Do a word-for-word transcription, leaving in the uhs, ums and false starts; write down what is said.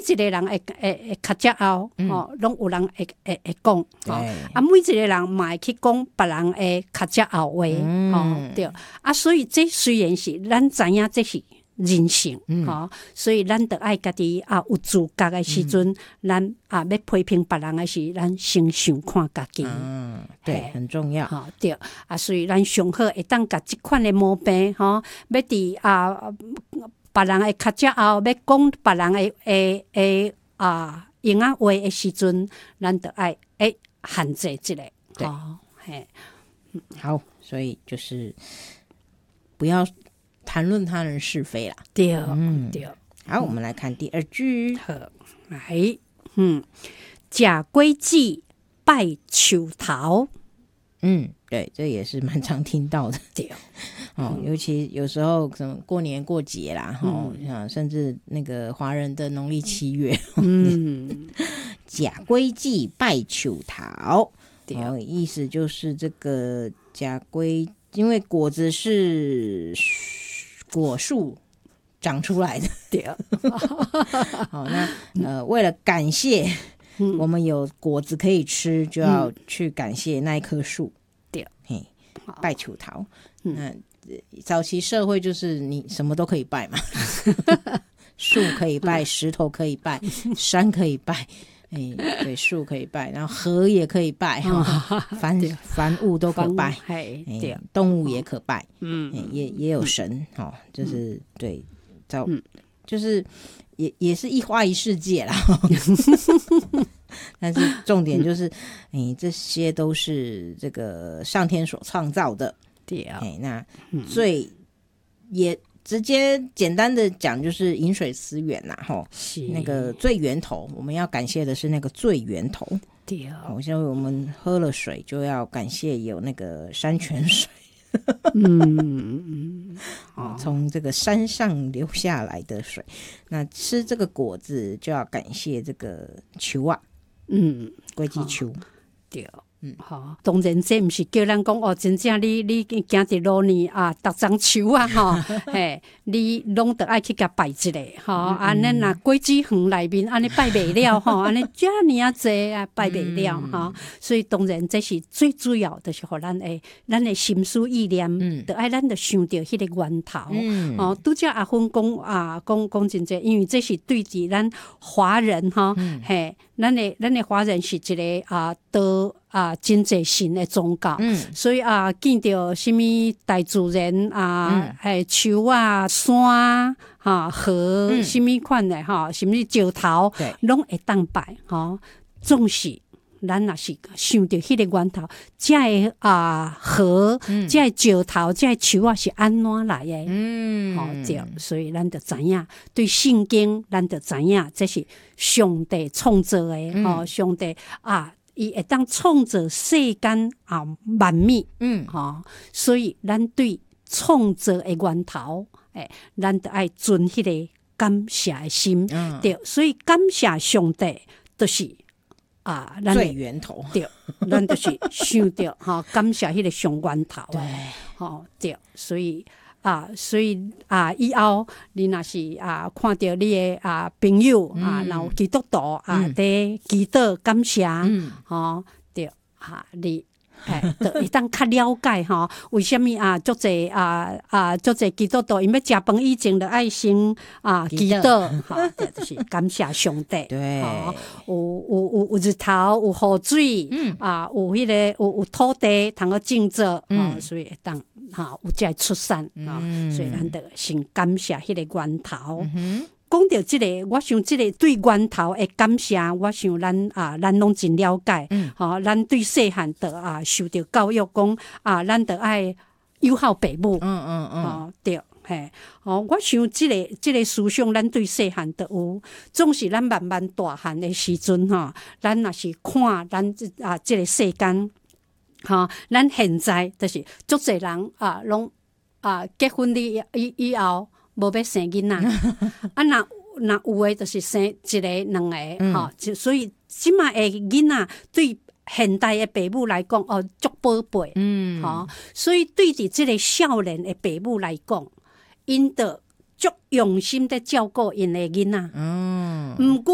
一个人会会会较食后吼，拢有人会会会讲吼，啊，每一个人嘛会去讲别人的较食后话吼，对啊，所以这虽然是咱知影这是人性吼，所以咱得爱家己啊有自觉的时阵，咱啊要批评别人的是，咱先想看家己。 嗯，对，很重要。 好，对啊，所以咱上好会当甲即款的毛病吼，要伫啊别人的较食后，要讲别人的诶诶啊用啊话的时阵，咱得爱诶限制一下。 对， 嘿， 好，所以就是不要谈论他人是非啦。 对，嗯，对。 好，我们来看第二句。 好，来，嗯，假规矩拜树头。 嗯，对，这也是蛮常听到的。 对， 哦，尤其有时候什么过年过节啦，哦，嗯、甚至那个华人的农历七月，嗯，假规矩拜树头。对、哦，意思就是这个假规，因为果子是果树长出来的。 对， 好、哦，那呃，为了感谢。嗯、我们有果子可以吃，就要去感谢那一棵树。 对、 嗯，嘿，拜树头。嗯，早期社会就是你什么都可以拜嘛，树可以拜，石头可以拜，山可以拜，哎，对，树可以拜，然后河也可以拜，哈、嗯，凡凡物都可拜，哎，动物也可拜，嗯，也也有神，哈、哦，就是对，早、嗯、就是。也也是一花一世界啦，但是重点就是，哎，这些都是这个上天所创造的。对啊，哎，那最、嗯、也直接简单的讲，就是饮水思源呐，吼，那个最源头，我们要感谢的是那个最源头。对啊，好像我们喝了水，就要感谢有那个山泉水。嗯，哦，从这个山上流下来的水，那吃这个果子就要感谢这个树啊，嗯，果子树，对，嗯，好， 当然这不是叫咱讲哦，真正你你行伫路呢啊，逐丛树啊，吼，嘿，你拢得爱去甲拜一下，吼，啊，咱若果子园内面安尼拜袂了，吼，安尼遮尔啊济啊拜袂了，吼，所以当然这是最主要，就是互咱诶，咱诶心思意念，得爱咱得想着迄个源头，哦，拄则阿芬讲啊，讲讲真济，因为这是对伫咱华人吼，嘿。咱的咱的华人是一个啊道啊真济神的宗教，嗯、所以啊见到什么大自然啊，哎、嗯、树啊、山哈、河，嗯、什么款的哈，什么石头，拢会当拜哈。总是咱若是想到迄个源头，这个啊河，嗯、这个石头，这个树啊是安怎来的？嗯，好、哦、对，所以咱就知影，对圣经咱就知影，这是上帝创造的，吼、嗯，上帝啊，伊会当创造世间啊万物，嗯，吼、哦，所以咱对创造的源头，诶，咱就爱存迄个感谢的心，嗯、对，所以感谢上帝，就是。啊， 最源头对，咱就是想着哈，感谢迄个上源头，对，吼对，所以啊，所以啊，以后你若是啊，看到你的啊朋友、嗯、啊，然后基督徒啊，伫祈祷感谢，嗯，吼对，哈你。哎，就会当较了解吼，为什么啊？足侪啊啊，足侪基督徒因要食饭以前就爱先啊祈祷，哈，就是感谢上帝。 对， 哦、有有有有日头，有雨水，嗯啊，有迄、那个有有土地通个种植，嗯、哦，所以会当哈有这出产啊、嗯哦，所以咱得先感谢迄个源头。嗯讲到即、這個，我想即個對源頭的感謝，我想咱啊，咱攏真了解。嗯，吼、哦，咱對細漢的啊，受到教育講啊，咱得愛友好父母。嗯嗯嗯，哦對，嘿，哦，我想即、這個即、這個思想，咱對細漢的有，總是咱慢慢大漢的時陣吼，咱若是看咱啊，即、這個世間，吼、哦，咱現在就是足濟人啊，攏啊結婚了以以後。無要生囡仔，啊，若若有誒，就是生一個、兩個，吼、嗯，所以即馬誒囡仔對現代誒父母來講，哦，足寶貝，嗯，吼，所以對佇即個少年誒父母來講，因着足用心的照顧因誒囡仔，嗯，毋過